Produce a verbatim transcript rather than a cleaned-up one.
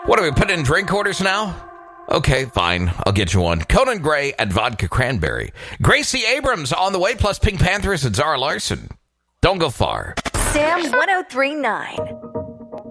What are we putting in drink orders now? Okay, fine. I'll get you one. Conan Gray and vodka cranberry. Gracie Abrams on the way, plus Pink Panthers and Zara Larson. Don't go far. Sam one oh three point nine.